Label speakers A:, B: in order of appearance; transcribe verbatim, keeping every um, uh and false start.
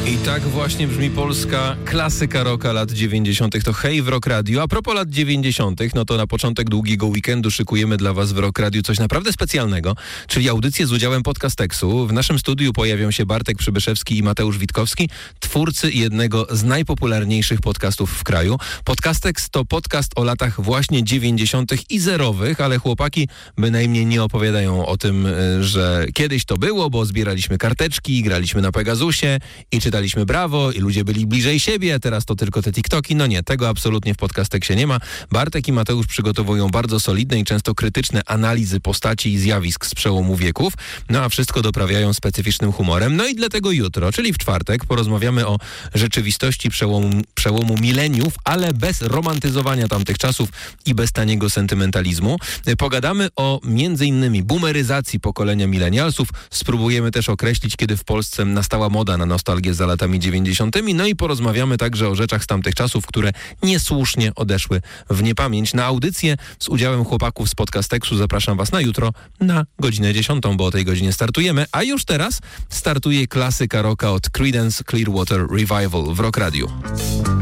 A: I tak właśnie brzmi polska klasyka rocka lat dziewięćdziesiątych. To Hej w Rock Radio. A propos lat dziewięćdziesiątych, no to na początek długiego weekendu szykujemy dla was w Rock Radio coś naprawdę specjalnego, czyli audycję z udziałem Podcasteksu. W naszym studiu pojawią się Bartek Przybyszewski i Mateusz Witkowski, twórcy jednego z najpopularniejszych podcastów w kraju. Podcasteks to podcast o latach właśnie dziewięćdziesiątych i zerowych, ale chłopaki bynajmniej nie opowiadają o tym, że kiedyś to było, bo zbieraliśmy karteczki, graliśmy na Pegasusie i czytaliśmy Brawo i ludzie byli bliżej siebie, a teraz to tylko te TikToki. No nie, tego absolutnie w Podcasteksie nie ma. Bartek i Mateusz przygotowują bardzo solidne i często krytyczne analizy postaci i zjawisk z przełomu wieków, no a wszystko doprawiają specyficznym humorem. No i dlatego jutro, czyli w czwartek, porozmawiamy o rzeczywistości przełomu, przełomu mileniów, ale bez romantyzowania tamtych czasów i bez taniego sentymentalizmu. Pogadamy o między innymi boomeryzacji pokolenia milenialsów. Spróbujemy też określić, kiedy w Polsce nastała moda na nostalgię za latami dziewięćdziesiątymi. No i porozmawiamy także o rzeczach z tamtych czasów, które niesłusznie odeszły w niepamięć. Na audycję z udziałem chłopaków z Podcasteksu zapraszam was na jutro na godzinę dziesiątą, bo o tej godzinie startujemy. A już teraz startuje klasyka rocka od Creedence Clearwater Revival w Rock Radio.